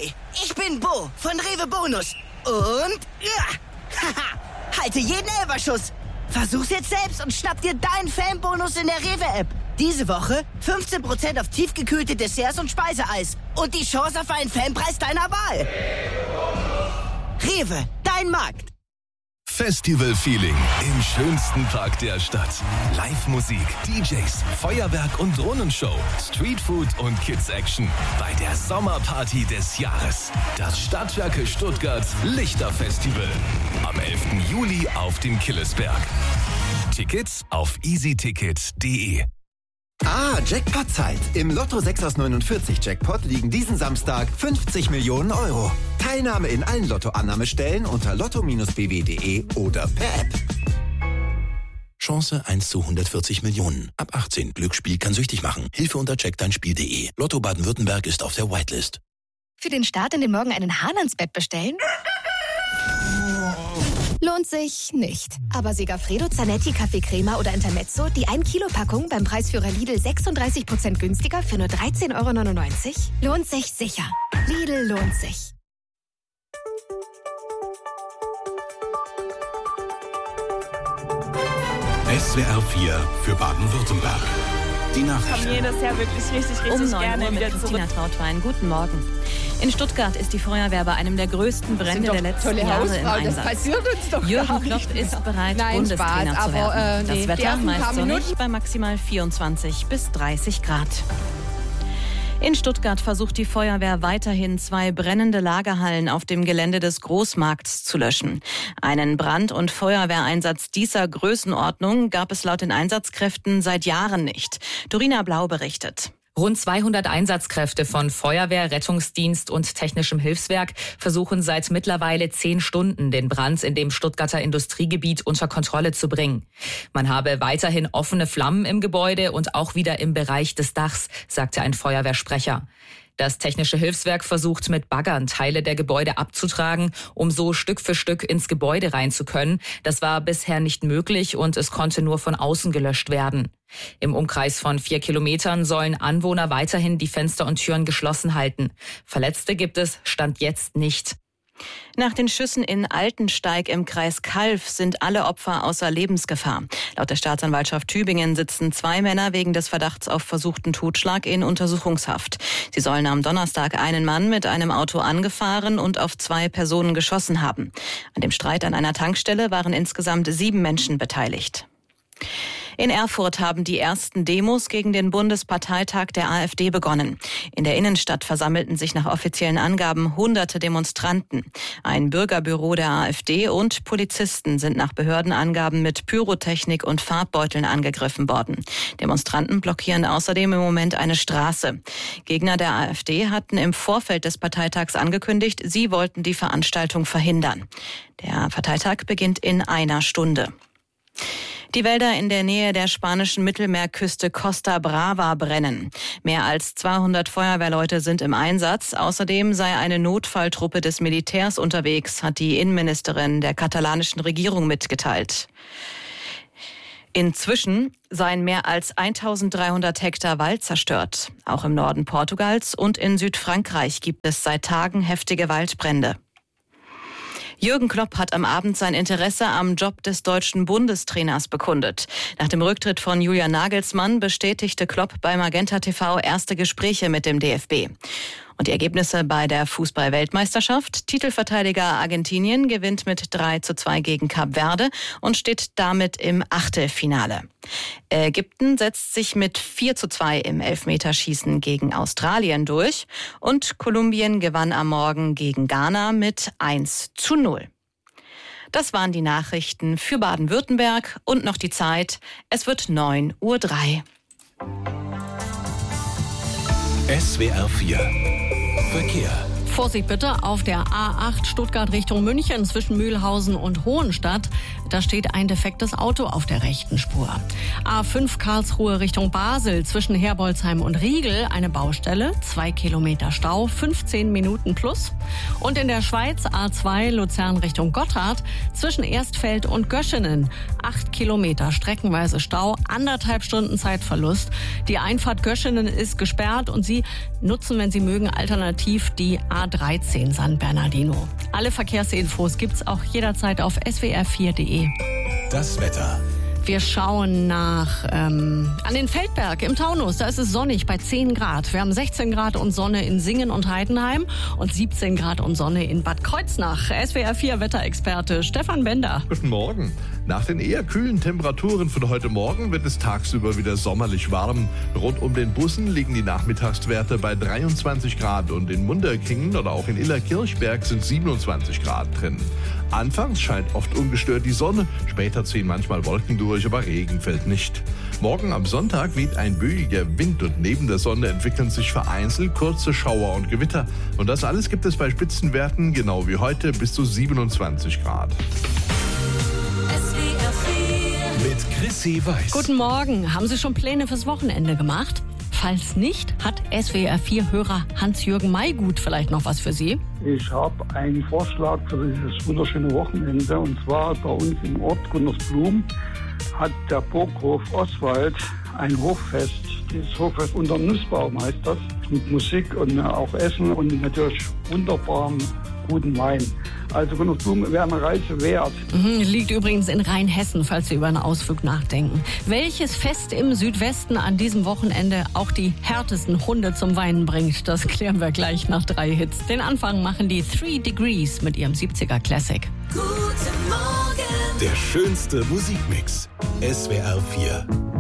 Ahoi, ich bin Bo von Rewe Bonus. Und halte jeden Elferschuss. Versuch's jetzt selbst und schnapp dir deinen Fanbonus in der Rewe-App. Diese Woche 15% auf tiefgekühlte Desserts und Speiseeis. Und die Chance auf einen Fanpreis deiner Wahl. Rewe, dein Markt. Festival-Feeling im schönsten Park der Stadt. Live-Musik, DJs, Feuerwerk und Drohnenshow, Streetfood und Kids-Action. Bei der Sommerparty des Jahres. Das Stadtwerke Stuttgart Lichterfestival. Am 11. Juli auf dem Killesberg. Tickets auf easyticket.de. Jackpot-Zeit. Im Lotto 6 aus 49 Jackpot liegen diesen Samstag 50 Millionen Euro. Teilnahme in allen Lottoannahmestellen unter lotto-bw.de oder per App. Chance 1 zu 140 Millionen. Ab 18. Glücksspiel kann süchtig machen. Hilfe unter checkdeinspiel.de. Lotto Baden-Württemberg ist auf der Whitelist. Für den Start in den Morgen einen Hahn ans Bett bestellen? Lohnt sich nicht. Aber Segafredo Zanetti Kaffeecrema oder Intermezzo, die 1-Kilo-Packung beim Preisführer Lidl 36% günstiger für nur 13,99 €? Lohnt sich sicher. Lidl lohnt sich. SWR 4 für Baden-Württemberg. Die Nachrichten. Ich komme jedes Jahr wirklich richtig um 9 gerne Uhr mit wieder Christina zurück. Trautwein. Guten Morgen. In Stuttgart ist die Feuerwehr bei einem der größten Brände der letzten Jahre im Einsatz. Das passiert uns doch Jürgen gar Klopp nicht. ist bereit, Nein, Bundestrainer Spaß, zu werden. aber, Das die Wetter ersten meist paar sonnig Minuten- bei maximal 24 bis 30 Grad. In Stuttgart versucht die Feuerwehr weiterhin 2 brennende Lagerhallen auf dem Gelände des Großmarkts zu löschen. Einen Brand- und Feuerwehreinsatz dieser Größenordnung gab es laut den Einsatzkräften seit Jahren nicht. Dorina Blau berichtet. Rund 200 Einsatzkräfte von Feuerwehr, Rettungsdienst und Technischem Hilfswerk versuchen seit mittlerweile 10 Stunden, den Brand in dem Stuttgarter Industriegebiet unter Kontrolle zu bringen. Man habe weiterhin offene Flammen im Gebäude und auch wieder im Bereich des Dachs, sagte ein Feuerwehrsprecher. Das Technische Hilfswerk versucht mit Baggern Teile der Gebäude abzutragen, um so Stück für Stück ins Gebäude rein zu können. Das war bisher nicht möglich und es konnte nur von außen gelöscht werden. Im Umkreis von 4 Kilometern sollen Anwohner weiterhin die Fenster und Türen geschlossen halten. Verletzte gibt es Stand jetzt nicht. Nach den Schüssen in Altensteig im Kreis Calw sind alle Opfer außer Lebensgefahr. Laut der Staatsanwaltschaft Tübingen sitzen 2 Männer wegen des Verdachts auf versuchten Totschlag in Untersuchungshaft. Sie sollen am Donnerstag einen Mann mit einem Auto angefahren und auf 2 Personen geschossen haben. An dem Streit an einer Tankstelle waren insgesamt 7 Menschen beteiligt. In Erfurt haben die ersten Demos gegen den Bundesparteitag der AfD begonnen. In der Innenstadt versammelten sich nach offiziellen Angaben hunderte Demonstranten. Ein Bürgerbüro der AfD und Polizisten sind nach Behördenangaben mit Pyrotechnik und Farbbeuteln angegriffen worden. Demonstranten blockieren außerdem im Moment eine Straße. Gegner der AfD hatten im Vorfeld des Parteitags angekündigt, sie wollten die Veranstaltung verhindern. Der Parteitag beginnt in einer Stunde. Die Wälder in der Nähe der spanischen Mittelmeerküste Costa Brava brennen. Mehr als 200 Feuerwehrleute sind im Einsatz. Außerdem sei eine Notfalltruppe des Militärs unterwegs, hat die Innenministerin der katalanischen Regierung mitgeteilt. Inzwischen seien mehr als 1300 Hektar Wald zerstört. Auch im Norden Portugals und in Südfrankreich gibt es seit Tagen heftige Waldbrände. Jürgen Klopp hat am Abend sein Interesse am Job des deutschen Bundestrainers bekundet. Nach dem Rücktritt von Julian Nagelsmann bestätigte Klopp bei Magenta TV erste Gespräche mit dem DFB. Und die Ergebnisse bei der Fußball-Weltmeisterschaft. Titelverteidiger Argentinien gewinnt mit 3:2 gegen Kap Verde und steht damit im Achtelfinale. Ägypten setzt sich mit 4:2 im Elfmeterschießen gegen Australien durch. Und Kolumbien gewann am Morgen gegen Ghana mit 1:0. Das waren die Nachrichten für Baden-Württemberg und noch die Zeit. Es wird 9:03 Uhr. SWR 4 Verkehr. Vorsicht bitte auf der A8 Stuttgart Richtung München zwischen Mühlhausen und Hohenstadt. Da steht ein defektes Auto auf der rechten Spur. A5 Karlsruhe Richtung Basel zwischen Herbolzheim und Riegel eine Baustelle. 2 Kilometer Stau, 15 Minuten plus. Und in der Schweiz A2 Luzern Richtung Gotthard zwischen Erstfeld und Göschenen. 8 Kilometer streckenweise Stau, 1,5 Stunden Zeitverlust. Die Einfahrt Göschenen ist gesperrt und Sie nutzen, wenn Sie mögen, alternativ die A3 A13 San Bernardino. Alle Verkehrsinfos gibt's auch jederzeit auf swr4.de. Das Wetter. Wir schauen nach an den Feldberg im Taunus. Da ist es sonnig bei 10 Grad. Wir haben 16 Grad und Sonne in Singen und Heidenheim und 17 Grad und Sonne in Bad Kreuznach. SWR4 Wetterexperte Stefan Bender. Guten Morgen. Nach den eher kühlen Temperaturen von heute Morgen wird es tagsüber wieder sommerlich warm. Rund um den Bussen liegen die Nachmittagswerte bei 23 Grad und in Munderkingen oder auch in Illerkirchberg sind 27 Grad drin. Anfangs scheint oft ungestört die Sonne, später ziehen manchmal Wolken durch, aber Regen fällt nicht. Morgen am Sonntag weht ein böiger Wind und neben der Sonne entwickeln sich vereinzelt kurze Schauer und Gewitter. Und das alles gibt es bei Spitzenwerten, genau wie heute, bis zu 27 Grad. Mit Chrissy Weiß. Guten Morgen. Haben Sie schon Pläne fürs Wochenende gemacht? Falls nicht, hat SWR4-Hörer Hans-Jürgen Maygut vielleicht noch was für Sie? Ich habe einen Vorschlag für dieses wunderschöne Wochenende. Und zwar bei uns im Ort Gundersblum hat der Burghof Oswald ein Hochfest. Dieses Hochfest unter dem Nussbaum heißt das. Mit Musik und auch Essen und natürlich wunderbarem guten Wein. Also Gundersblum wäre eine Reise wert. Liegt übrigens in Rheinhessen, falls Sie über einen Ausflug nachdenken. Welches Fest im Südwesten an diesem Wochenende auch die härtesten Hunde zum Weinen bringt, das klären wir gleich nach 3 Hits. Den Anfang machen die 3 Degrees mit ihrem 70er Classic. Guten Morgen. Der schönste Musikmix. SWR4.